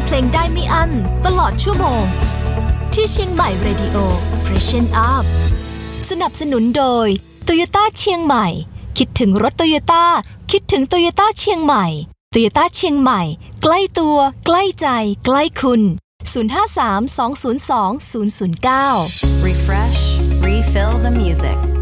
เพลงได้ไม่อั้นตลอดชั่วโมงที่เชียงใหม่ Radio Freshen Up สนับสนุนโดย Toyota เชียงใหม่คิดถึงรถ Toyota คิดถึง Toyota เชียงใหม่ Toyota เชียงใหม่ใกล้ตัวใกล้ใจใกล้คุณ053 202 009 Refresh, refill the music